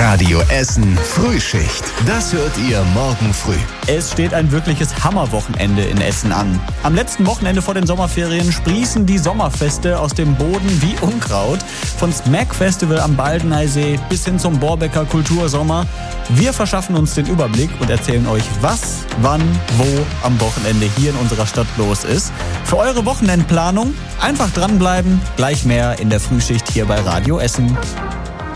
Radio Essen Frühschicht. Das hört ihr morgen früh. Es steht ein wirkliches Hammerwochenende in Essen an. Am letzten Wochenende vor den Sommerferien sprießen die Sommerfeste aus dem Boden wie Unkraut. Von Smack Festival am Baldeneysee bis hin zum Borbecker Kultursommer. Wir verschaffen uns den Überblick und erzählen euch, was, wann, wo am Wochenende hier in unserer Stadt los ist. Für eure Wochenendplanung einfach dranbleiben. Gleich mehr in der Frühschicht hier bei Radio Essen.